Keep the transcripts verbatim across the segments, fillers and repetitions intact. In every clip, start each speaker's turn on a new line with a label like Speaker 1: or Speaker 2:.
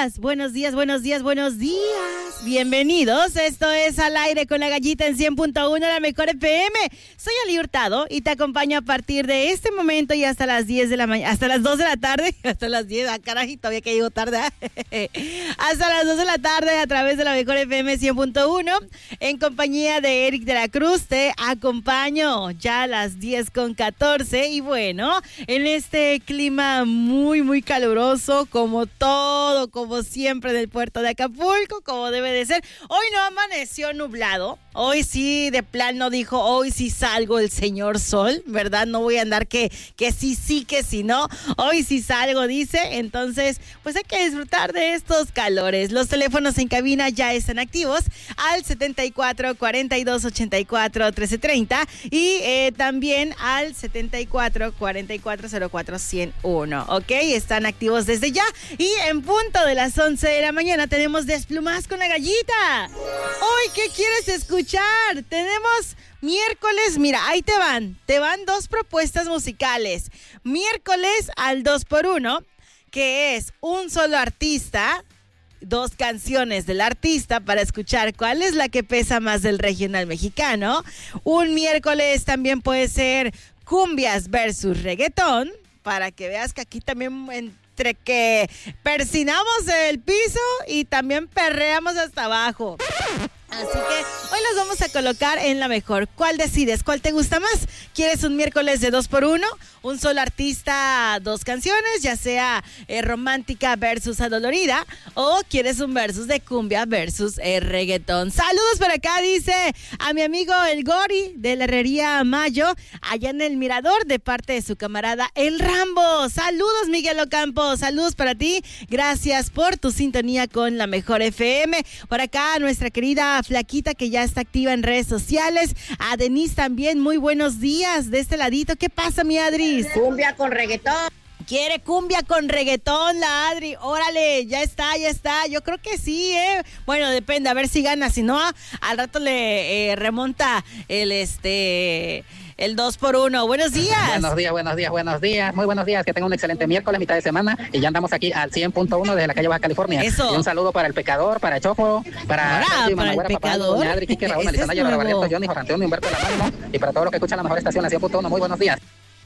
Speaker 1: días, buenos días, buenos días, buenos días. Bienvenidos, esto es Al Aire con la Gallita en cien punto uno, la mejor F M. Soy Ali Hurtado y te acompaño a partir de este momento y hasta las diez de la mañana, hasta las dos de la tarde, hasta las diez, ah, caray, todavía que llego tarde, ¿eh? Hasta las dos de la tarde a través de la mejor F M cien punto uno, en compañía de Eric de la Cruz. Te acompaño ya a las diez con catorce y bueno, en este clima muy, muy caluroso, como todo, como siempre del puerto de Acapulco, como debe de ser. Hoy no amaneció nublado, hoy sí de plano dijo, hoy sí salgo el señor sol, ¿verdad? No voy a andar que, que sí, sí, que sí, no. Hoy sí salgo, dice. Entonces, pues hay que disfrutar de estos calores. Los teléfonos en cabina ya están activos al setenta y cuatro, cuarenta y dos, ochenta y cuatro, trece treinta y eh, también al setenta y cuatro, cuarenta y cuatro, cero cuatro, ciento uno, ¿ok? Están activos desde ya y en punto de las once de la mañana tenemos Desplumadas con la Gallita. Hoy, ¿qué quieres escuchar? Tenemos miércoles, mira, ahí te van, te van dos propuestas musicales. Miércoles al dos por uno, que es un solo artista, dos canciones del artista para escuchar cuál es la que pesa más del regional mexicano. Un miércoles también puede ser cumbias versus reggaetón, para que veas que aquí también entre que persinamos el piso y también perreamos hasta abajo. Así que hoy los vamos a colocar en la mejor. ¿Cuál decides? ¿Cuál te gusta más? ¿Quieres un miércoles de dos por uno? Un solo artista, dos canciones, ya sea eh, romántica versus adolorida, o quieres un versus de cumbia versus eh, reggaetón. Saludos por acá, dice a mi amigo el Gori de la Herrería Mayo, allá en el Mirador, de parte de su camarada el Rambo. Saludos, Miguel Ocampo, saludos para ti. Gracias por tu sintonía con la mejor F M. Por acá nuestra querida Flaquita, que ya está activa en redes sociales. A Denise también, muy buenos días de este ladito. ¿Qué pasa, mi Adris?
Speaker 2: Cumbia con reggaetón.
Speaker 1: Quiere cumbia con reggaetón la Adri. Órale, ya está, ya está. Yo creo que sí, ¿eh? Bueno, depende, a ver si gana. Si no, al rato le eh, remonta el este... el dos por uno. Buenos días.
Speaker 3: Buenos días, buenos días, buenos días. Muy buenos días. Que tengan un excelente miércoles, mitad de semana. Y ya andamos aquí al cien punto uno desde la calle Baja California.
Speaker 1: Eso.
Speaker 3: Y un saludo para el Pecador, para Choco, para
Speaker 1: Ahora,
Speaker 3: Sergio,
Speaker 1: para
Speaker 3: Manuela,
Speaker 1: el
Speaker 3: Papá,
Speaker 1: Pecador.
Speaker 3: Doña Adri, Quique, Raúl,
Speaker 1: Ese es
Speaker 3: Alisana, Yora,
Speaker 1: nuevo.
Speaker 3: Barreto, Johnny, Jorge Antonio, Humberto de la Mano. Y para todos los que escuchan la mejor estación, la cien punto uno. Muy buenos días.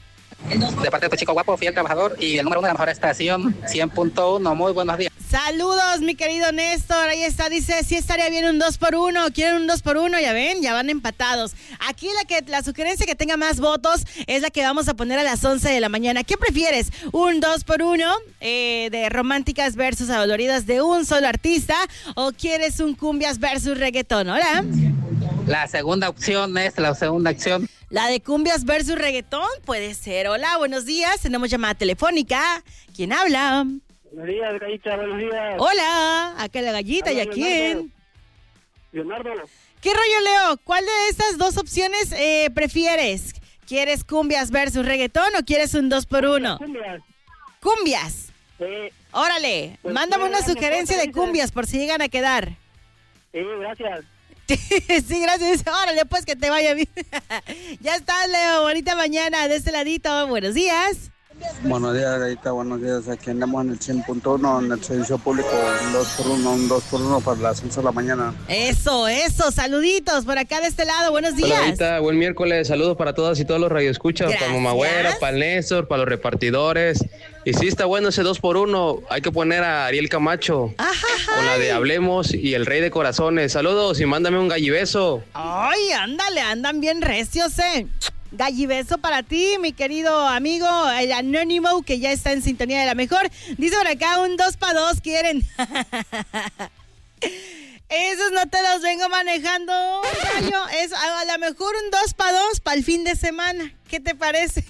Speaker 3: De parte de tu chico guapo, fiel trabajador y el número uno de la mejor estación, cien punto uno. Muy buenos días.
Speaker 1: Saludos, mi querido Néstor. Ahí está, dice, sí estaría bien un dos por uno. Quieren un dos por uno, ya ven, ya van empatados. Aquí la que la sugerencia que tenga más votos es la que vamos a poner a las once de la mañana. ¿Qué prefieres? ¿Un dos por uno eh, de románticas versus adoloridas de un solo artista? ¿O quieres un cumbias versus reggaetón? Hola.
Speaker 3: La segunda opción es la segunda opción.
Speaker 1: La de cumbias versus reggaetón puede ser. Hola, buenos días. Tenemos llamada telefónica. ¿Quién habla?
Speaker 4: Buenos días, Gallita, buenos días.
Speaker 1: Hola, acá la Gallita. ¿Y a quién?
Speaker 4: Leonardo.
Speaker 1: ¿Qué rollo, Leo? ¿Cuál de estas dos opciones eh, prefieres? ¿Quieres cumbias versus reggaetón o quieres un dos por uno?
Speaker 4: Cumbias.
Speaker 1: Cumbias.
Speaker 4: Sí,
Speaker 1: Órale,
Speaker 4: Pues,
Speaker 1: mándame una
Speaker 4: sí,
Speaker 1: sugerencia de
Speaker 4: dice.
Speaker 1: cumbias por si llegan a quedar.
Speaker 4: sí, gracias.
Speaker 1: Sí, gracias. Órale, pues que te vaya bien. Ya estás, Leo. Bonita mañana de este ladito. Buenos días.
Speaker 5: Buenos días, Gallita, buenos días. Aquí andamos en el cien punto uno, en el servicio público, un dos por uno, un dos por uno para las once de la mañana.
Speaker 1: Eso, eso. Saluditos por acá de este lado. Buenos días.
Speaker 6: Hola, Gallita, buen miércoles. Saludos para todas y todos los radioescuchas,
Speaker 1: Gracias.
Speaker 6: para Mamagüera, para el Néstor, para los repartidores. Y sí está bueno ese dos por uno. Hay que poner a Ariel Camacho
Speaker 1: Ajá.
Speaker 6: con la de Hablemos y el Rey de Corazones. Saludos y mándame un gallibeso.
Speaker 1: Ay, ándale, andan bien recios, eh. Gallibeso para ti, mi querido amigo, el anónimo que ya está en sintonía de la mejor. Dice por acá un dos para dos quieren. Esos no te los vengo manejando, gallo. Es a lo mejor un dos para dos para el fin de semana. ¿Qué te parece?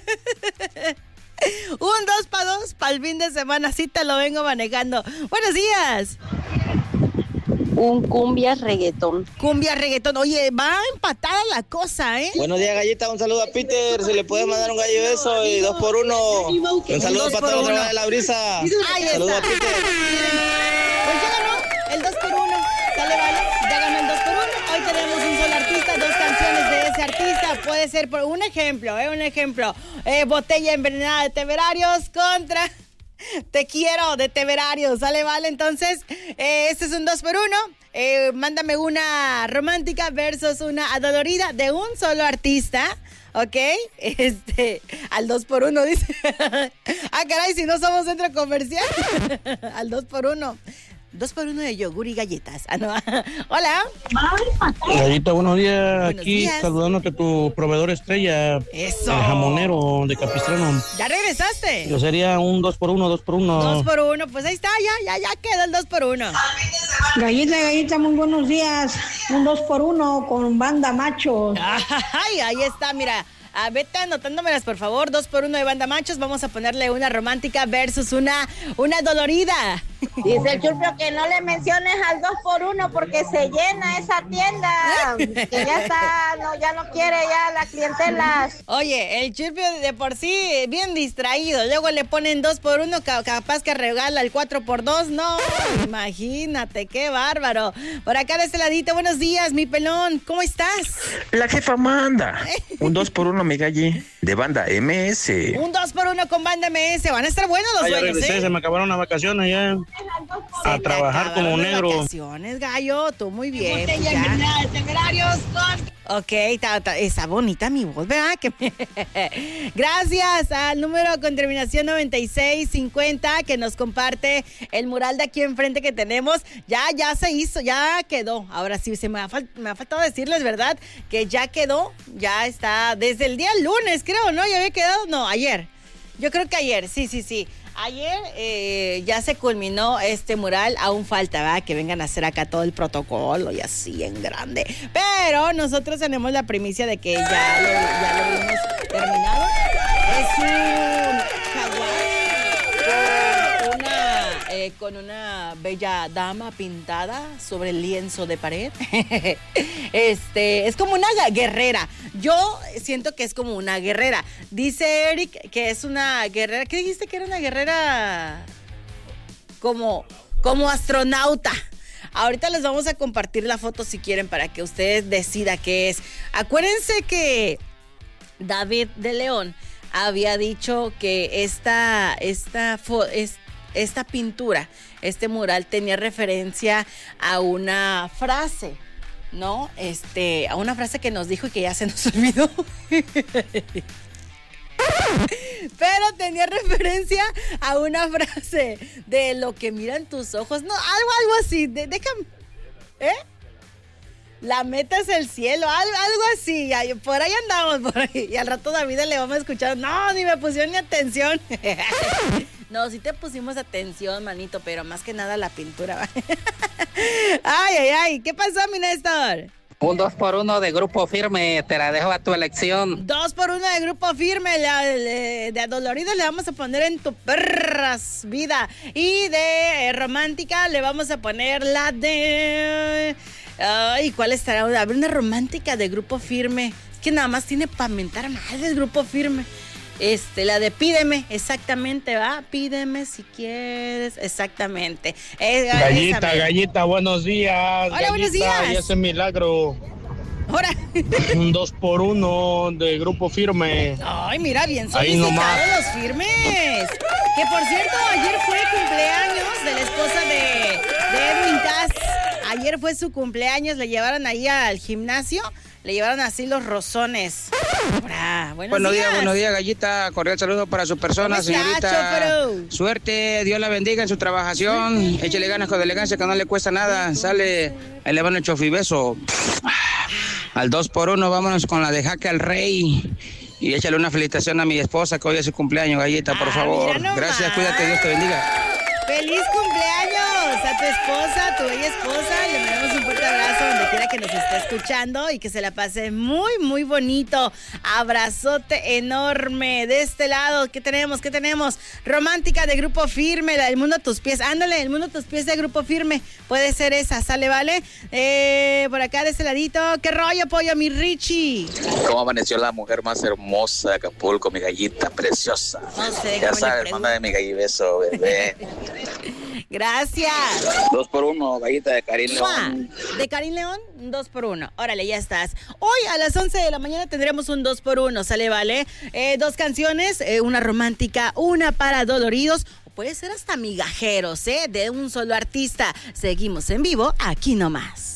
Speaker 1: Un dos para dos para el fin de semana, sí te lo vengo manejando. Buenos días.
Speaker 2: Un cumbia reggaetón.
Speaker 1: Cumbia reggaetón. Oye, va empatada la cosa, ¿eh?
Speaker 7: Buenos días, Gallita. Un saludo a Peter. Si le puedes mandar un gallo beso y dos por uno. Un saludo
Speaker 1: dos
Speaker 7: para
Speaker 1: por
Speaker 7: todos los
Speaker 1: uno.
Speaker 7: demás de la brisa.
Speaker 1: Ahí
Speaker 7: Saludos
Speaker 1: está.
Speaker 7: a Peter.
Speaker 1: Pues ya ganó el dos por uno. Sale, vale. Ya ganó el dos por uno. Hoy tenemos un solo artista, dos canciones de ese artista. Puede ser por un ejemplo, ¿eh? Un ejemplo. Eh, Botella envenenada de Temerarios contra Te quiero, de Temerario, ¿sale? Vale, entonces, eh, este es un dos por uno. Eh, mándame una romántica versus una adolorida de un solo artista. ¿Ok? Este, al dos por uno, dice. Ah, caray, si no somos centro comercial. Al dos por uno. Dos por uno de yogur y galletas. Ah, no. Hola.
Speaker 8: Gallita, buenos días.
Speaker 1: Buenos
Speaker 8: Aquí
Speaker 1: días.
Speaker 8: saludándote tu proveedor estrella.
Speaker 1: Eso.
Speaker 8: El jamonero de Capistrano.
Speaker 1: ¿Ya regresaste?
Speaker 8: Yo sería un dos por uno, dos por uno.
Speaker 1: Dos por uno, pues ahí está, ya, ya, ya quedó el dos por uno.
Speaker 9: Gallita, gallita, muy buenos días. Un dos por uno con banda machos.
Speaker 1: Ay, ahí está, mira. Ah, vete anotándomelas, por favor. Dos por uno de banda machos. Vamos a ponerle una romántica versus una, una dolorida.
Speaker 2: Dice el Churpio que no le menciones al dos por uno porque se llena esa tienda. Que ya está, no, ya no quiere ya las clientelas.
Speaker 1: Oye, el Churpio de por sí bien distraído. Luego le ponen dos por uno, capaz que regala el cuatro por dos. No, imagínate, qué bárbaro. Por acá de este ladito, buenos días, mi pelón. ¿Cómo estás?
Speaker 10: La jefa manda. Un dos por uno, mi galli, de banda M S.
Speaker 1: Un dos por uno con banda M S. Van a estar buenos los
Speaker 8: Ah, ya
Speaker 1: dueños,
Speaker 8: regresé,
Speaker 1: ¿eh?
Speaker 8: se me acabaron las vacaciones ya.
Speaker 1: Se
Speaker 8: A
Speaker 1: te
Speaker 8: trabajar
Speaker 1: acabaron
Speaker 8: como
Speaker 1: las
Speaker 8: negro.
Speaker 1: vacaciones, gallo, tú muy bien. Pues ya. Ok, está, está, está bonita mi voz, ¿verdad? Que me... Gracias al número con terminación noventa y seis cincuenta que nos comparte el mural de aquí enfrente que tenemos. Ya, ya se hizo, ya quedó. Ahora sí, se me ha, fal- me ha faltado decirles, ¿verdad? Que ya quedó, ya está desde el día lunes, creo, ¿no? ¿Ya había quedado? No, ayer. Yo creo que ayer, sí, sí, sí. Ayer eh, ya se culminó este mural, aún falta, ¿verdad? Que vengan a hacer acá todo el protocolo y así en grande. Pero nosotros tenemos la primicia de que ya lo, ya lo vimos terminado. Es un jaguar con una, eh, con una bella dama pintada sobre el lienzo de pared. Este, es como una guerrera. Yo siento que es como una guerrera. Dice Eric que es una guerrera. ¿Qué dijiste que era una guerrera? Como, como astronauta. Ahorita les vamos a compartir la foto si quieren para que ustedes decidan qué es. Acuérdense que David de León había dicho que esta, esta, fo- es- esta pintura, este mural tenía referencia a una frase, ¿no? Este, a una frase que nos dijo y que ya se nos olvidó. Pero tenía referencia a una frase de lo que miran tus ojos. No, algo, algo así. De, déjame. ¿Eh? La meta es el cielo, algo, algo así. Ya, por ahí andamos, por ahí. Y al rato David le vamos a escuchar. No, ni me pusieron ni atención. No, sí te pusimos atención, manito, pero más que nada la pintura. Ay, ay, ay. ¿Qué pasó, mi Néstor?
Speaker 3: Un dos por uno de Grupo Firme, te la dejo a tu elección.
Speaker 1: Dos por uno de Grupo Firme, la, de, de Adolorida le vamos a poner En tu perras vida. Y de eh, Romántica le vamos a poner la de... Ay, ¿cuál estará? A ver, una romántica de Grupo Firme. Es que nada más tiene para mentar más del Grupo Firme. Este, la de Pídeme, exactamente, ¿va? Pídeme si quieres, exactamente. Eh,
Speaker 8: Gallita,
Speaker 1: esa,
Speaker 8: gallita, buenos días.
Speaker 1: Hola,
Speaker 8: Gallita,
Speaker 1: buenos días.
Speaker 8: Y ese milagro.
Speaker 1: Ahora.
Speaker 8: Un dos por uno de Grupo Firme.
Speaker 1: Ay, mira, bien
Speaker 8: Ahí nomás.
Speaker 1: solicitados los firmes. Que por cierto, ayer fue cumpleaños de la esposa de, de Edwin Cass. Ayer fue su cumpleaños, le llevaron ahí al gimnasio, le llevaron así los rozones. Ahora, buenos,
Speaker 11: Buenos días,
Speaker 1: días,
Speaker 11: buenos días, Gallita. Cordial saludo para su persona,
Speaker 1: ¿Cómo está,
Speaker 11: señorita.
Speaker 1: Chopero?
Speaker 11: Suerte, Dios la bendiga en su trabajación. Échale ganas con elegancia que no le cuesta nada. Sale, ahí le van el chofibeso. Al dos por uno, vámonos con la de Jaque al Rey. Y échale una felicitación a mi esposa que hoy es su cumpleaños, Gallita, por
Speaker 1: Ah,
Speaker 11: favor.
Speaker 1: mira nomás.
Speaker 11: Gracias, cuídate, Dios te bendiga.
Speaker 1: ¡Feliz cumpleaños a tu esposa, a tu bella esposa! Le mandamos un fuerte abrazo donde quiera que nos esté escuchando y que se la pase muy, muy bonito. Abrazote enorme. De este lado, ¿qué tenemos? ¿Qué tenemos? Romántica de Grupo Firme, la del Mundo a tus pies. Ándale, el Mundo a tus pies de Grupo Firme. Puede ser esa, ¿sale, vale? Eh, por acá de este ladito, ¿qué rollo, pollo, mi Richie?
Speaker 12: ¿Cómo amaneció la mujer más hermosa de Acapulco, mi gallita preciosa?
Speaker 1: No sé,
Speaker 12: Ya
Speaker 1: cómo le
Speaker 12: sabes,
Speaker 1: pregunto.
Speaker 12: manda de mi gallibeso, bebé.
Speaker 1: Gracias.
Speaker 12: Dos por uno, gallita de Karim
Speaker 1: ¡Mua!
Speaker 12: León.
Speaker 1: De Karim León, dos por uno. Órale, ya estás. Hoy a las once de la mañana tendremos un dos por uno, ¿sale, vale? Eh, dos canciones, eh, una romántica, una para doloridos. puede ser hasta migajeros, ¿eh? De un solo artista. Seguimos en vivo, aquí nomás.